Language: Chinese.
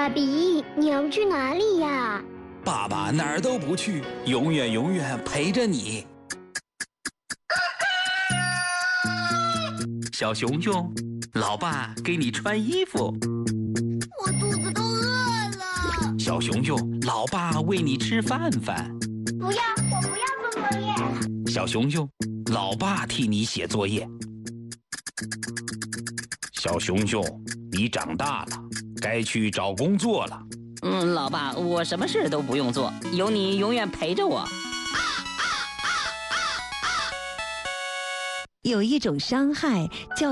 爸比，你要去哪里呀？ 爸爸哪儿都不去，永远陪着你。小熊熊，老爸给你穿衣服。 我肚子都饿了。 小熊熊，老爸喂你吃饭饭。 不要，我不要做作业。 小熊熊，老爸替你写作业。小熊熊，你长大了，该去找工作了。 老爸，我什么事都不用做，有你永远陪着我。 有一种伤害叫